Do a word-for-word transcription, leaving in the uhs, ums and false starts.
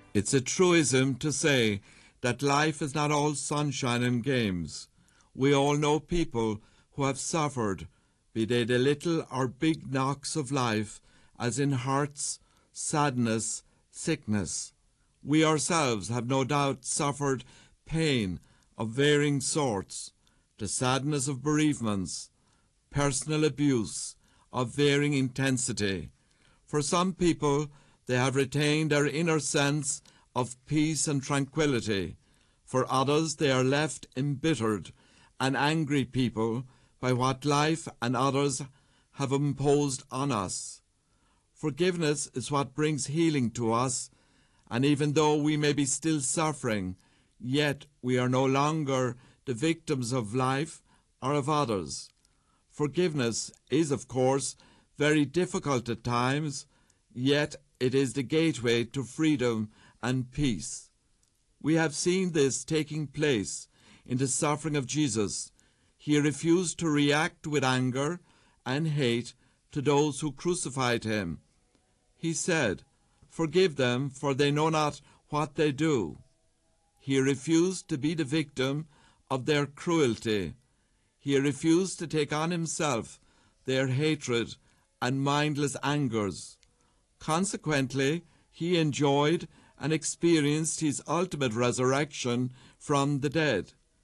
It's a truism to say that life is not all sunshine and games. We all know people who have suffered, be they the little or big knocks of life, as in hurts, sadness, sickness. We ourselves have no doubt suffered pain of varying sorts, the sadness of bereavements, personal abuse of varying intensity. For some people, they have retained their inner sense of peace and tranquility. For others, they are left embittered and angry people by what life and others have imposed on us. Forgiveness is what brings healing to us, and even though we may be still suffering, yet we are no longer the victims of life or of others. Forgiveness is, of course, very difficult at times, yet it is the gateway to freedom and peace. We have seen this taking place in the suffering of Jesus. He refused to react with anger and hate to those who crucified him. He said, "Forgive them, for they know not what they do." He refused to be the victim of their cruelty. He refused to take on himself their hatred and mindless angers. Consequently, he enjoyed and experienced his ultimate resurrection from the dead.